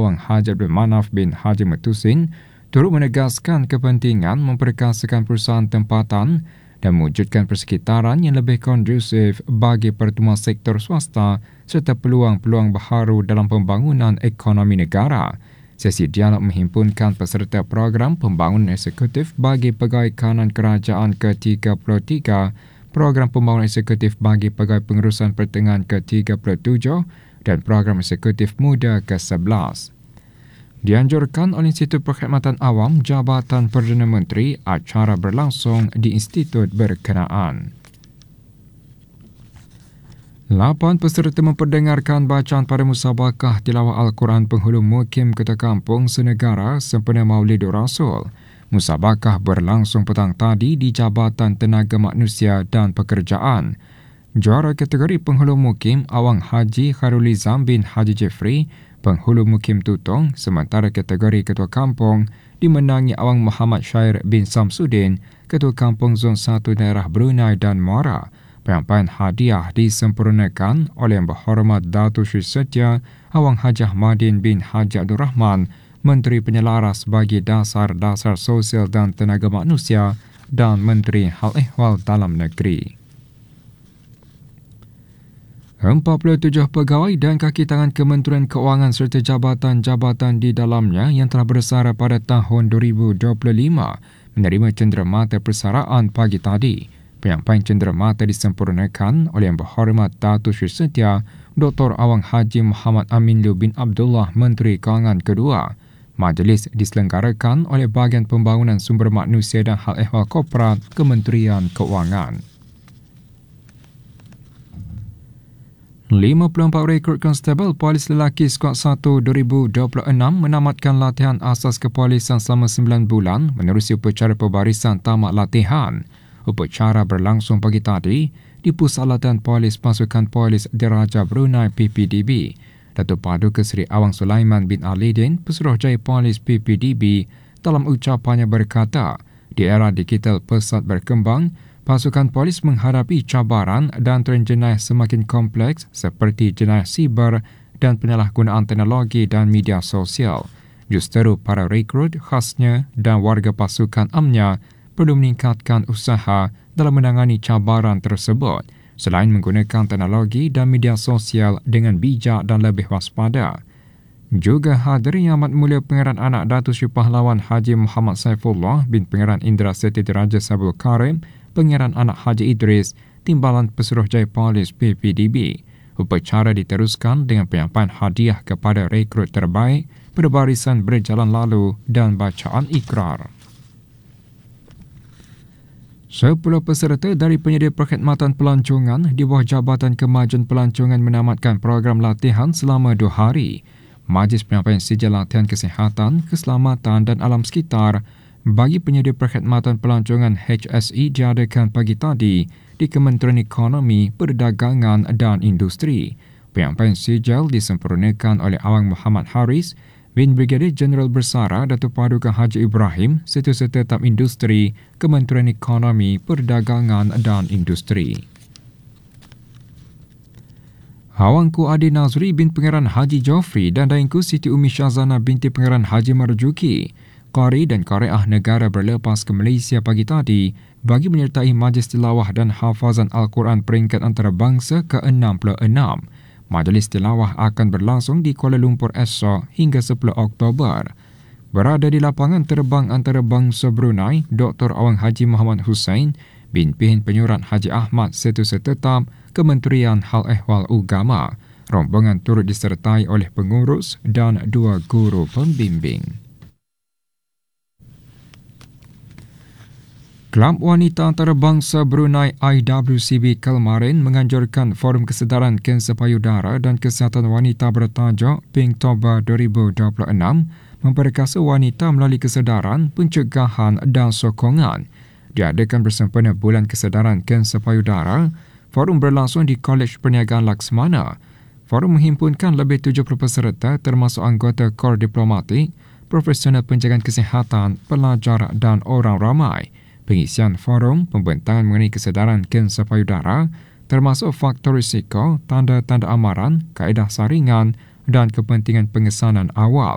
Awang Haji Abdul Manaf bin Haji Matusin turut menegaskan kepentingan memperkasakan perusahaan tempatan dan mewujudkan persekitaran yang lebih kondusif bagi pertumbuhan sektor swasta serta peluang-peluang baharu dalam pembangunan ekonomi negara. Sesi dialog menghimpunkan peserta program pembangunan eksekutif bagi pegawai kanan kerajaan ke-33, program pembangunan eksekutif bagi pegawai pengurusan pertengahan ke-37 dan program eksekutif muda ke-11. Dianjurkan oleh Institut Perkhidmatan Awam Jabatan Perdana Menteri, acara berlangsung di institut berkenaan. 8 peserta memperdengarkan bacaan pada musabakah tilawah Al-Quran Penghulu Mukim Ketua Kampung Senegara sempena Maulidur Rasul. Musabakah berlangsung petang tadi di Jabatan Tenaga Manusia dan Pekerjaan. Juara kategori Penghulu Mukim Awang Haji Khairulizam bin Haji Jeffrey, Penghulu Mukim Tutong, sementara kategori Ketua Kampung dimenangi Awang Muhammad Syair bin Samsudin, Ketua Kampung Zon 1 Daerah Brunei dan Muara. Penyampaian hadiah disempurnakan oleh Yang Berhormat Datuk Sri Setia Awang Haji Ahmadin bin Haji Abdul Rahman, Menteri Penyelaras bagi Dasar-Dasar Sosial dan Tenaga Manusia dan Menteri Hal Ehwal Dalam Negeri. 47 pegawai dan kaki tangan Kementerian Keuangan serta jabatan-jabatan di dalamnya yang telah bersara pada tahun 2025 menerima cenderamata persaraan pagi tadi. Penyampaian cenderamata disempurnakan oleh Yang Berhormat Datuk Sri Setia Dr. Awang Haji Muhammad Amin Lu bin Abdullah, Menteri Kewangan kedua. Majlis diselenggarakan oleh Bahagian Pembangunan Sumber Manusia dan Hal Ehwal Korporat Kementerian Keuangan. 54 rekrut konstabel Polis Lelaki Skuad 1 2026 menamatkan latihan asas kepolisian selama 9 bulan menerusi upacara pembarisan tamat latihan. Upacara berlangsung pagi tadi di Pusat Latihan Polis Pasukan Polis Diraja Brunei PPDB. Datuk Paduka Seri Awang Sulaiman bin Alidin, Pesuruhjaya Polis PPDB, dalam ucapannya berkata, di era digital pesat berkembang, pasukan polis menghadapi cabaran dan trend jenayah semakin kompleks seperti jenayah siber dan penyalahgunaan teknologi dan media sosial. Justeru para rekrut khasnya dan warga pasukan amnya perlu meningkatkan usaha dalam menangani cabaran tersebut selain menggunakan teknologi dan media sosial dengan bijak dan lebih waspada. Juga hadir Yang Amat Mulia Pengeran Anak Datuk Seri Pahlawan Haji Muhammad Saifullah bin Pengeran Indra Seti Diraja Sabul Karim, Pengeran Anak Haji Idris, Timbalan Pesuruhjaya Polis PPDB. Upacara diteruskan dengan penyampaian hadiah kepada rekrut terbaik pada barisan berjalan lalu dan bacaan ikrar. 10 peserta dari penyedia perkhidmatan pelancongan di bawah Jabatan Kemajuan Pelancongan menamatkan program latihan selama 2 hari. Majlis penyampaian sijil latihan kesihatan, keselamatan dan alam sekitar bagi penyedia perkhidmatan pelancongan HSE diadakan pagi tadi di Kementerian Ekonomi, Perdagangan dan Industri. Penyampaian sijil disempurnakan oleh Awang Muhammad Haris bin Brigadir Jeneral Bersara Datuk Paduka Haji Ibrahim, Setiausaha Tetap Industri, Kementerian Ekonomi, Perdagangan dan Industri. Hawangku Adi Nazri bin Pengeran Haji Joffrey dan Daingku Siti Umi Syazana binti Pengeran Haji Marjuki, Qari dan Qari'ah negara berlepas ke Malaysia pagi tadi bagi menyertai Majlis Tilawah dan Hafazan Al-Quran peringkat antarabangsa ke-66. Majlis tilawah akan berlangsung di Kuala Lumpur esok hingga 10 Oktober. Berada di lapangan terbang antarabangsa Brunei, Dr. Awang Haji Muhammad Hussein bin Pihin Penyurat Haji Ahmad Setiausaha Tetap Kementerian Hal Ehwal Ugama. Rombongan turut disertai oleh pengurus dan 2 guru pembimbing. Kelab Wanita Antarabangsa Brunei IWCB Kelmarin menganjurkan Forum Kesedaran Kanser Payudara dan Kesihatan Wanita bertajuk Pinktober 2026 memperkasa wanita melalui kesedaran, pencegahan dan sokongan. Diadakan bersempena Bulan Kesedaran Kanser Payudara, forum berlangsung di Kolej Perniagaan Laksmana. Forum menghimpunkan lebih 70 peserta termasuk anggota Kor Diplomatik, profesional penjagaan kesihatan, pelajar dan orang ramai. Pengisian forum pembentangan mengenai kesedaran kanser payudara termasuk faktor risiko, tanda-tanda amaran, kaedah saringan dan kepentingan pengesanan awal.